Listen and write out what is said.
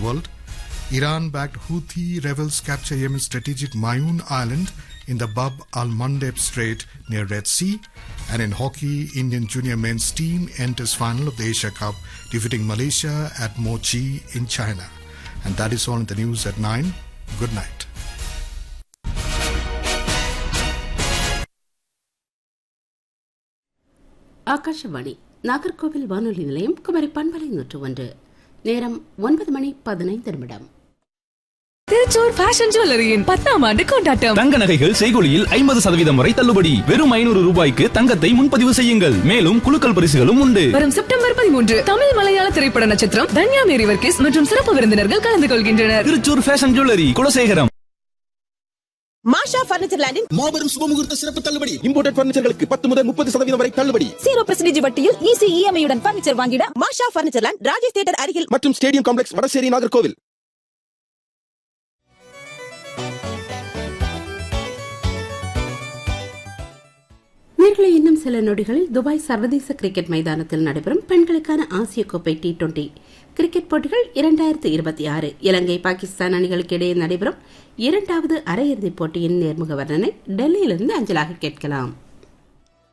world. Iran-backed Houthi rebels capture Yemen's strategic Mayun Island in the Bab al-Mandeb Strait near Red Sea. And in hockey, Indian junior men's team enters final of the Asia Cup, defeating Malaysia at Mochi in China. And that is all in the news at 9. Good night. Akashvani Nagercoil வானொலி நிலையம் குமரி பண்பலை 101 நேரம் 9:15 Thrissur fashion ஜுவல்லரியின் 10ஆம் ஆண்டு கொண்டாட்டம். தங்க நகைகள் செய்கூலியில் 50% வரை தள்ளுபடி. வெறும் 500 ரூபாய்க்கு தங்கத்தை முன்பதிவு செய்யுங்கள். மேலும் குலுக்கல் பரிசுகளும் உண்டு. வரும் செப்டம்பர் 13 தமிழ் மலையாள திரைப்பட நட்சத்திரம் தன்யா மேரி வர்கீஸ் மற்றும் சிறப்பு விருந்தினர்கள் கலந்து கொள்கின்றனர். Thrissur fashion jewellery Kulasekaram. மாஷா பர்னிச்சர் லேண்டின் மாபெரும் சுபமுகூர்த்த சிறப்பு தள்ளுபடி. இம்போர்ட்டட் பர்னிச்சர்களுக்கு 10 முதல் 30% வரை தள்ளுபடி. 0% வட்டியில் ஈஸி இஎம்ஐ உடன் பர்னிச்சர் வாங்கிட மாஷா பர்னிச்சர் லேண்ட், ராஜேஷ் தியேட்டர் அருகில் மற்றும் ஸ்டேடியம் காம்ப்ளெக்ஸ், வடசேரி, நாகர்கோவில். நேர்களை இன்னும் சில நொடிகளில் துபாய் சர்வதேச கிரிக்கெட் மைதானத்தில் நடைபெறும் பெண்களுக்கான ஆசிய கோப்பை T20 கிரிக்கெட் போட்டிகள் 2026 இலங்கை பாகிஸ்தான் அணிகளுக்கு இடையே நடைபெறும் 2வது அரையிறுதிப் போட்டியின் நேர்முக வர்ணனை டெல்லியிலிருந்து அஞ்சலாக கேட்கலாம்.